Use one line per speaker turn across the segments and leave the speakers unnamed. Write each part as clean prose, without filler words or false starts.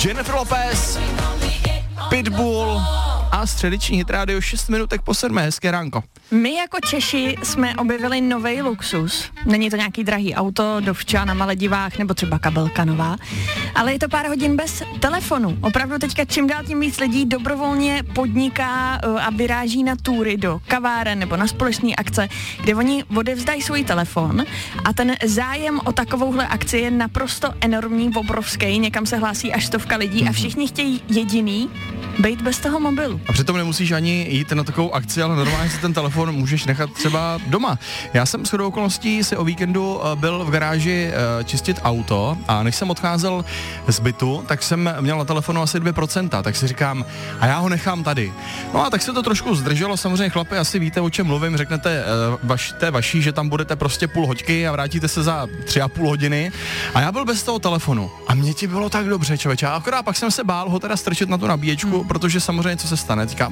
Jennifer Lopez, Pitbull a středeční hit rádio 6 minutek po 7. Hezké ránko.
My jako Češi jsme objevili nový luxus. Není to nějaký drahý auto, dovča na Maledivách nebo třeba kabelka nová, ale je to pár hodin bez telefonu. Opravdu teďka čím dál tím víc lidí dobrovolně podniká a vyráží na túry do kaváren nebo na společné akce, kde oni odevzdají svůj telefon a ten zájem o takovouhle akci je naprosto enormní, obrovský. Někam se hlásí až 100 lidí a všichni chtějí jediný bejt bez toho mobilu.
A přitom nemusíš ani jít na takovou akci, ale normálně si ten telefon můžeš nechat třeba doma. Já jsem shodou okolností si o víkendu byl v garáži čistit auto a než jsem odcházel z bytu, tak jsem měl na telefonu asi 2%, tak si říkám, a já ho nechám tady. No a tak se to trošku zdrželo, samozřejmě chlapi, asi víte, o čem mluvím, řeknete vaší, že tam budete prostě půl hoďky a vrátíte se za 3,5 hodiny a já byl bez toho telefonu a mě ti bylo tak dobře, člověče, a akorát pak jsem se bál ho teda strčit na tu nabíječku, protože samozřejmě co se stane, teďka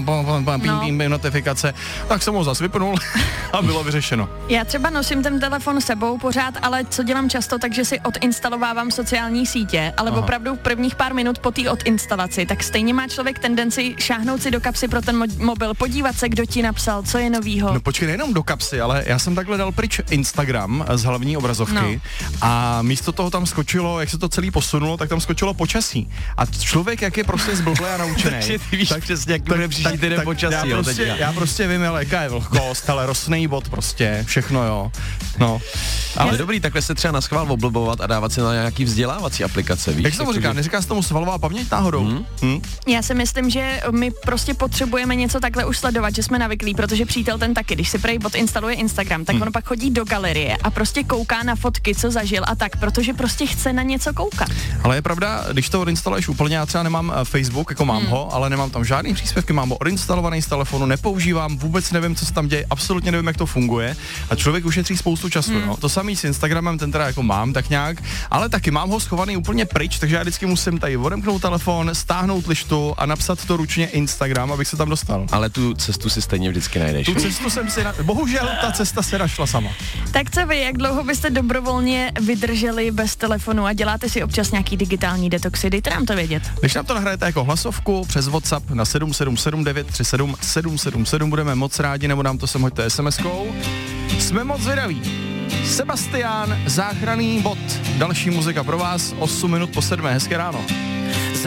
notifikace, tak jsem ho zas vypnul a bylo vyřešeno.
Já třeba nosím ten telefon sebou pořád, ale co dělám často, takže si odinstalovávám sociální sítě, ale opravdu v prvních pár minut po té odinstalaci, tak stejně má člověk tendenci šáhnout si do kapsy pro ten mobil, podívat se, kdo ti napsal, co je novýho.
No počkej, nejenom do kapsy, ale já jsem takhle dal pryč Instagram z hlavní obrazovky a místo toho tam skočilo, jak se to celý posunulo, tak tam skočilo počasí. A člověk, jak je prostě zblblý a naučený.
Takže ty víš přesně, jak bude příští týden počasí.
Já prostě vím, jaká je vlhkost, ale rostný bod prostě, všechno jo. No.
Ale dobrý, takhle se třeba naschvál oblbovat a dávat si na nějaký vzdělávací aplikace, víš?
Jak se tomu říká? Neříká se tomu svalová paměť náhodou?
Já si myslím, že my prostě potřebujeme něco takhle už sledovat, že jsme navyklí, protože přítel ten taky, když si prej odinstaluje Instagram, tak on pak chodí do galerie a prostě kouká na fotky, co zažil a tak, protože prostě chce na něco koukat.
Ale je pravda, když to odinstaluješ úplně, já třeba nemám Facebook, jako mám ho, ale nemám tam žádný příspěvky, mám ho odinstalovaný z telefonu, nepoužívám, vůbec nevím, co se tam děje, absolutně nevím, jak to funguje a člověk ušetří spoustu času. No. To samý s Instagramem, ten teda jako mám tak nějak, ale taky mám ho schovaný úplně pryč, takže já vždycky musím tady odemknout telefon, stáhnout lištu a napsat to ručně Instagram, abych se tam dostal.
Ale tu cestu si stejně vždycky najdeš.
Tu cestu jsem si bohužel ta cesta se našla sama.
Tak co vy, jak dlouho byste dobrovolně vydrželi bez telefonu a děláte si občas nějaký digitální detoxy? Dejte nám to vědět.
Když nám to nahrajete jako hlasovku přes WhatsApp na 777 937 777, budeme moc rádi, nebo nám to sem hoďte SMS-kou. Jsme moc zvědaví. Sebastián, záchranný bod. Další muzika pro vás, 8 minut po 7. Hezké ráno.